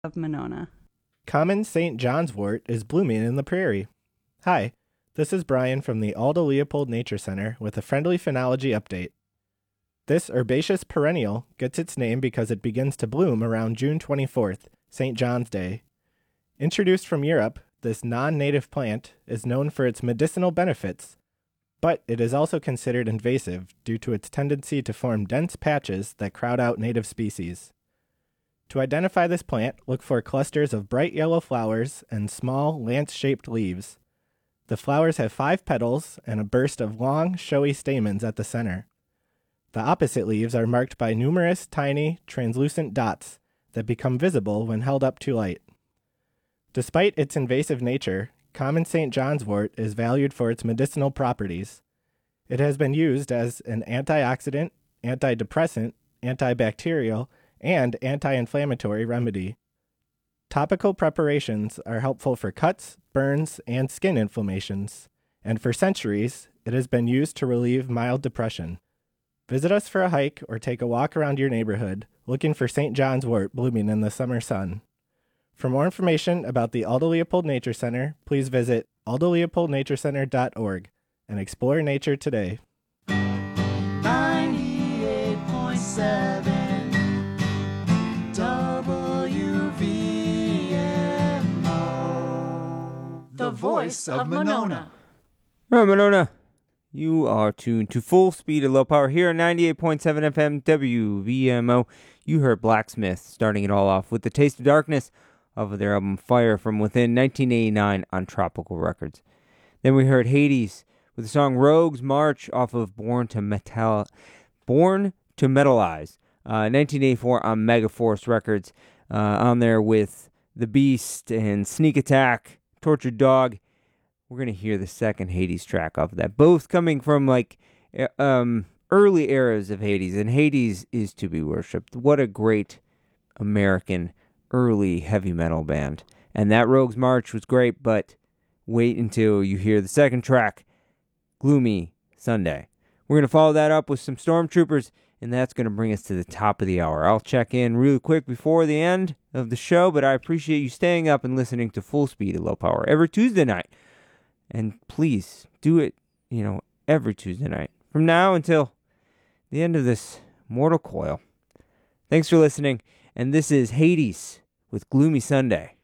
of Monona. Common St. John's wort is blooming in the prairie. Hi, this is Brian from the Aldo Leopold Nature Center with a friendly phenology update. This herbaceous perennial gets its name because it begins to bloom around June 24th, St. John's Day. Introduced from Europe, this non-native plant is known for its medicinal benefits, but it is also considered invasive due to its tendency to form dense patches that crowd out native species. To identify this plant, look for clusters of bright yellow flowers and small, lance-shaped leaves. The flowers have 5 petals and a burst of long, showy stamens at the center. The opposite leaves are marked by numerous tiny, translucent dots that become visible when held up to light. Despite its invasive nature, common St. John's wort is valued for its medicinal properties. It has been used as an antioxidant, antidepressant, antibacterial, and anti-inflammatory remedy. Topical preparations are helpful for cuts, burns, and skin inflammations, and for centuries, it has been used to relieve mild depression. Visit us for a hike or take a walk around your neighborhood looking for St. John's wort blooming in the summer sun. For more information about the Aldo Leopold Nature Center, please visit aldoleopoldnaturecenter.org and explore nature today. 98.7 WVMO, the voice of Monona. All right, Monona, you are tuned to Full Speed at Low Power here at 98.7 FM WVMO. You heard Blacksmith starting it all off with The Taste of Darkness off of their album Fire from Within 1989 on Tropical Records. Then we heard Hades with the song Rogues March off of Born to Metalize, 1984 on Megaforce Records, on there with The Beast and Sneak Attack, Tortured Dog. We're going to hear the second Hades track off of that, both coming from early eras of Hades, and Hades is to be worshipped. What a great American early heavy metal band. And that Rogues March was great, but wait until you hear the second track, Gloomy Sunday. We're going to follow that up with some Stormtroopers, and that's going to bring us to the top of the hour. I'll check in really quick before the end of the show, but I appreciate you staying up and listening to Full Speed at Low Power every Tuesday night. And please do it, every Tuesday night from now until the end of this mortal coil. Thanks for listening, and this is Hades with Gloomy Sunday.